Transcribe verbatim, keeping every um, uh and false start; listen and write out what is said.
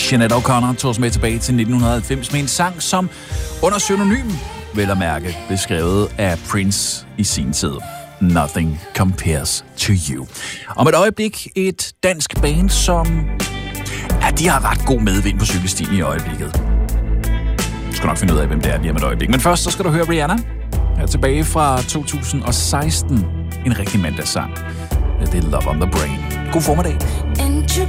Sinead O'Connor tog os med tilbage til nitten halvfems med en sang, som under synonym, vel at mærke, blev skrevet af Prince i sin tid. Nothing Compares to You. Om et øjeblik et dansk band, som ja, de har ret god medvind på cykelstien i øjeblikket. Du skal nok finde ud af, hvem det er lige om et øjeblik. Men først så skal du høre Rihanna. Her tilbage fra to tusind og seksten. En rigtig mandagssang. Det er Love on the Brain. God formiddag.